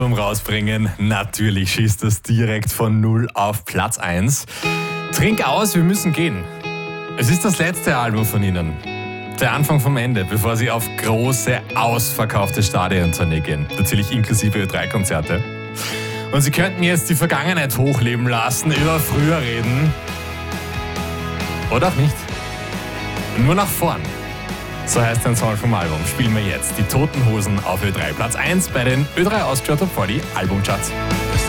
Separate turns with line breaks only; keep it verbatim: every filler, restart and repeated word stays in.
Album rausbringen. Natürlich schießt das direkt von null auf Platz eins. Trink aus, wir müssen gehen. Es ist das letzte Album von ihnen. Der Anfang vom Ende, bevor sie auf große, ausverkaufte Stadiontournee gehen. Natürlich inklusive Ö drei Konzerte. Und sie könnten jetzt die Vergangenheit hochleben lassen, über früher reden. Oder auch nicht. Nur nach vorn. So heißt ein Song vom Album. Spielen wir jetzt die Toten Hosen auf Ö drei. Platz eins bei den Ö drei Austria Top vierzig Albumcharts.